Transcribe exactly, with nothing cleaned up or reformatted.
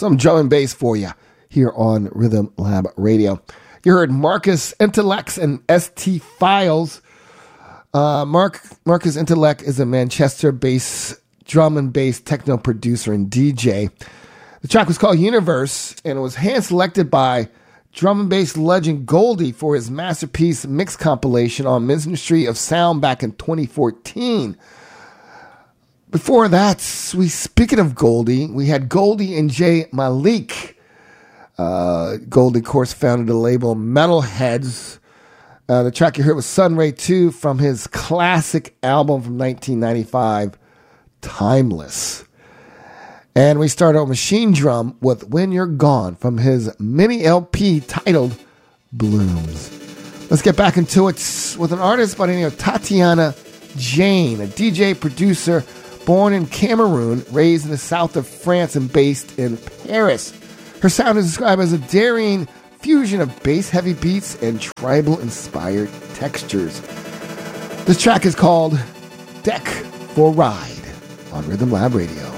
some drum and bass for you here on Rhythm Lab Radio. You heard Marcus Intellect and S T Files. Uh, Mark Marcus Intellect is a Manchester-based drum and bass techno producer and D J. The track was called Universe, and it was hand-selected by drum and bass legend Goldie for his masterpiece mix compilation on Ministry of Sound back in twenty fourteen. Before that, we speaking of Goldie, we had Goldie and Jay Malik. Uh, Goldie, of course, founded the label Metalheads. Uh, the track you heard was Sunray two from his classic album from nineteen ninety-five, Timeless. And we started on Machine Drum with When You're Gone from his mini L P titled Blooms. Let's get back into it with an artist by the name of Tatiana Jane, a D J producer born in Cameroon, raised in the south of France and based in Paris. Her sound is described as a daring fusion of bass-heavy beats and tribal-inspired textures. This track is called Deck for Ride on Rhythm Lab Radio.